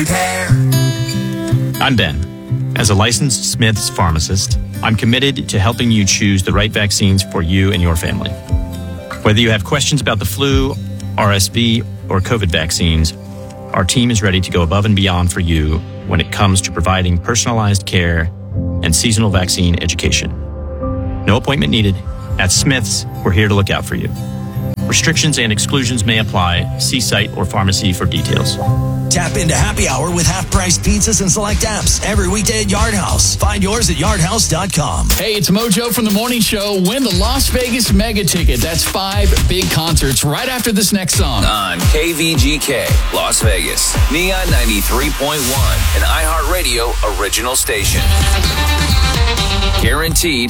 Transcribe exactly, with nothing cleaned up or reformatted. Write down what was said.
I'm Ben. As a licensed Smith's pharmacist, I'm committed to helping you choose the right vaccines for you and your family. Whether you have questions about the flu, R S V, or COVID vaccines, our team is ready to go above and beyond for you when it comes to providing personalized care and seasonal vaccine education. No appointment needed. At Smith's, we're here to look out for you. Restrictions and exclusions may apply. See site or pharmacy for details. Tap into Happy Hour with half-price pizzas and select apps every weekday at Yard House. Find yours at yard house dot com. Hey, it's Mojo from The Morning Show. Win the Las Vegas Mega Ticket. That's five big concerts right after this next song. On K V G K, Las Vegas, Neon ninety-three point one, an iHeartRadio original station. Guaranteed